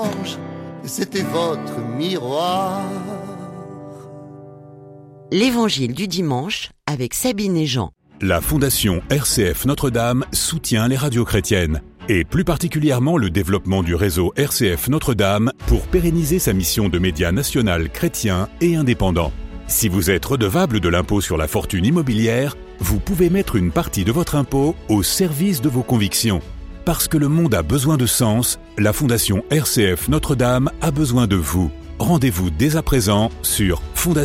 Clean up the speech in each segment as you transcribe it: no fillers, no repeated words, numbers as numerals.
ange, c'était votre miroir. L'Évangile du dimanche avec Sabine et Jean. La Fondation RCF Notre-Dame soutient les radios chrétiennes et plus particulièrement le développement du réseau RCF Notre-Dame pour pérenniser sa mission de média national chrétien et indépendant. Si vous êtes redevable de l'impôt sur la fortune immobilière, vous pouvez mettre une partie de votre impôt au service de vos convictions. Parce que le monde a besoin de sens, la Fondation RCF Notre-Dame a besoin de vous. Rendez-vous dès à présent sur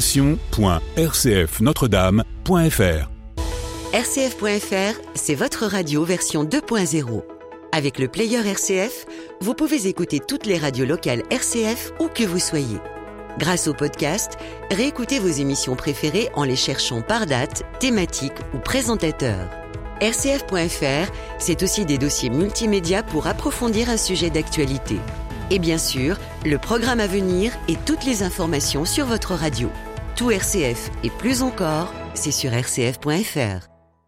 fondation.rcfnotredame.fr. RCF.fr, c'est votre radio version 2.0. Avec le player RCF, vous pouvez écouter toutes les radios locales RCF où que vous soyez. Grâce au podcast, réécoutez vos émissions préférées en les cherchant par date, thématique ou présentateur. RCF.fr, c'est aussi des dossiers multimédia pour approfondir un sujet d'actualité. Et bien sûr, le programme à venir et toutes les informations sur votre radio. Tout RCF et plus encore, c'est sur RCF.fr.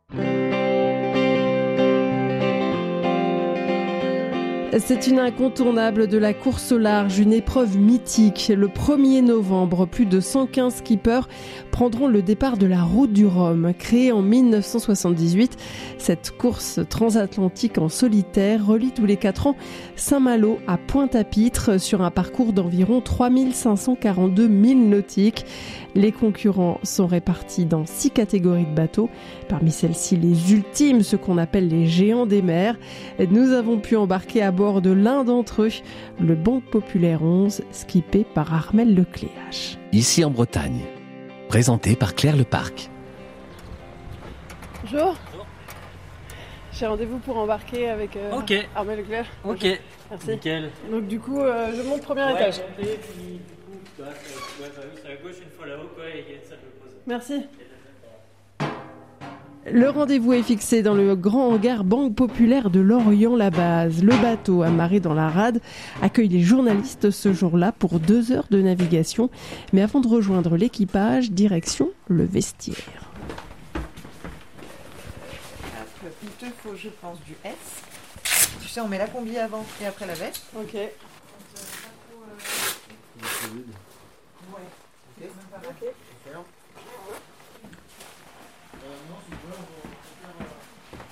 C'est une incontournable de la course au large, une épreuve mythique. Le 1er novembre, plus de 115 skippers prendront le départ de la Route du Rhum. Créée en 1978, cette course transatlantique en solitaire relie tous les 4 ans Saint-Malo à Pointe-à-Pitre sur un parcours d'environ 3542 milles nautiques. Les concurrents sont répartis dans 6 catégories de bateaux. Parmi celles-ci, les ultimes, ceux qu'on appelle les géants des mers. Nous avons pu embarquer à bord de l'un d'entre eux, le Banque Populaire 11, skippé par Armel Lecléache. Ici en Bretagne, présenté par Claire Leparc. Bonjour. J'ai rendez-vous pour embarquer avec Armel Lecléache. Ok, merci. Nickel. Donc du coup, je monte premier étage. Puis, du coup, c'est à gauche une fois là-haut, et il y a une salle de pause. Merci. Le rendez-vous est fixé dans le grand hangar Banque Populaire de Lorient-la-Base. Le bateau, amarré dans la rade, accueille les journalistes ce jour-là pour 2 heures de navigation. Mais avant de rejoindre l'équipage, direction le vestiaire. Il te faut, je pense, du S. Tu sais, on met la combi avant et après la veste. Ok. Ouais. Ok.